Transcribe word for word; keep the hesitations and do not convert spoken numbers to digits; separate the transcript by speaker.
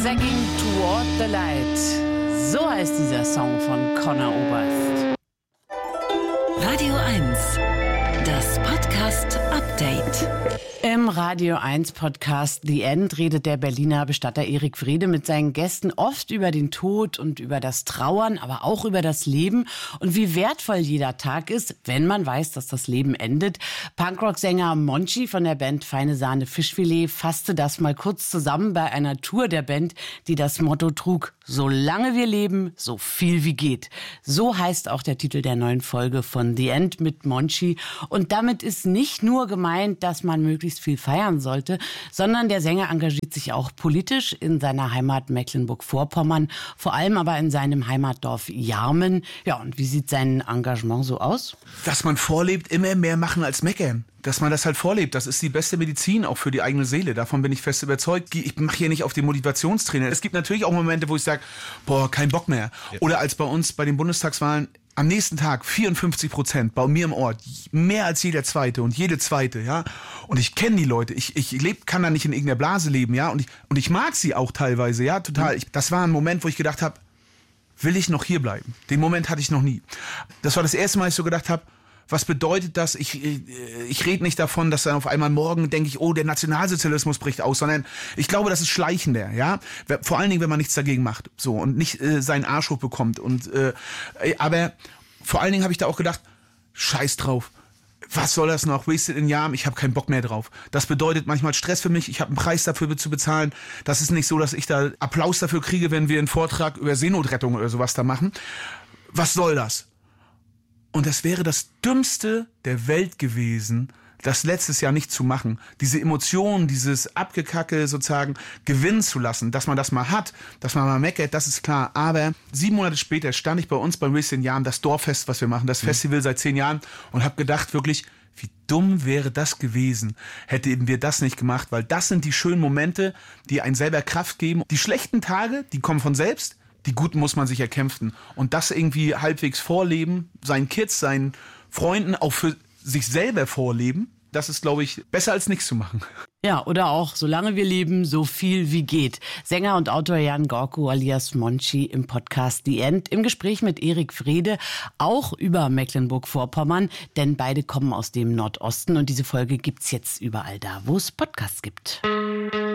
Speaker 1: Zagging Toward the Light. So heißt dieser Song von Conor Oberst.
Speaker 2: Radio eins, das Podcast-Update.
Speaker 1: Im Radio eins Podcast The End redet der Berliner Bestatter Erik Frede mit seinen Gästen oft über den Tod und über das Trauern, aber auch über das Leben und wie wertvoll jeder Tag ist, wenn man weiß, dass das Leben endet. Punkrock-Sänger Monchi von der Band Feine Sahne Fischfilet fasste das mal kurz zusammen bei einer Tour der Band, die das Motto trug: Solange wir leben, so viel wie geht. So heißt auch der Titel der neuen Folge von The End mit Monchi. Und damit ist nicht nur gemeint, dass man möglichst viel feiern sollte, sondern der Sänger engagiert sich auch politisch in seiner Heimat Mecklenburg-Vorpommern, vor allem aber in seinem Heimatdorf Jarmen. Ja, und wie sieht sein Engagement so aus?
Speaker 3: Dass man vorlebt, immer mehr machen als meckern. Dass man das halt vorlebt, das ist die beste Medizin auch für die eigene Seele. Davon bin ich fest überzeugt. Ich mache hier nicht auf den Motivationstrainer. Es gibt natürlich auch Momente, wo ich sage, boah, kein Bock mehr. Ja. Oder als bei uns bei den Bundestagswahlen am nächsten Tag vierundfünfzig Prozent bei mir im Ort, mehr als jeder Zweite und jede Zweite, ja. Und ich kenne die Leute, ich, ich leb, kann da nicht in irgendeiner Blase leben, ja. Und ich, und ich mag sie auch teilweise, ja, total. Ich, das war ein Moment, wo ich gedacht habe, will ich noch hier bleiben? Den Moment hatte ich noch nie. Das war das erste Mal, dass ich so gedacht habe, was bedeutet das? Ich, ich, ich rede nicht davon, dass dann auf einmal morgen denke ich, oh, der Nationalsozialismus bricht aus, sondern ich glaube, das ist schleichender, ja. Vor allen Dingen, wenn man nichts dagegen macht, so, und nicht äh, seinen Arsch hoch bekommt. Und äh, aber vor allen Dingen habe ich da auch gedacht, scheiß drauf. Was soll das noch? Wasted in Jarmen, ich habe keinen Bock mehr drauf. Das bedeutet manchmal Stress für mich, ich habe einen Preis dafür zu bezahlen. Das ist nicht so, dass ich da Applaus dafür kriege, wenn wir einen Vortrag über Seenotrettung oder sowas da machen. Was soll das? Und das wäre das Dümmste der Welt gewesen, das letztes Jahr nicht zu machen. Diese Emotionen, dieses Abgekacke sozusagen gewinnen zu lassen, dass man das mal hat, dass man mal meckert, das ist klar. Aber sieben Monate später stand ich bei uns beim Wasted in Jarmen, das Dorffest, was wir machen, das mhm. Festival seit zehn Jahren, und habe gedacht wirklich, wie dumm wäre das gewesen, hätten wir das nicht gemacht, weil das sind die schönen Momente, die einen selber Kraft geben. Die schlechten Tage, die kommen von selbst. Die guten muss man sich erkämpfen. Und das irgendwie halbwegs vorleben, seinen Kids, seinen Freunden, auch für sich selber vorleben, das ist, glaube ich, besser als nichts zu machen.
Speaker 1: Ja, oder auch, solange wir leben, so viel wie geht. Sänger und Autor Jan Gorko alias Monchi im Podcast The End, im Gespräch mit Erik Frede, auch über Mecklenburg-Vorpommern, denn beide kommen aus dem Nordosten und diese Folge gibt's jetzt überall da, wo es Podcasts gibt.